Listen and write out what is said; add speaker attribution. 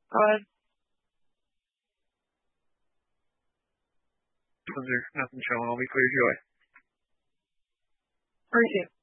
Speaker 1: Uh,
Speaker 2: There's nothing showing. I'll be clear, Joy.
Speaker 1: Appreciate it.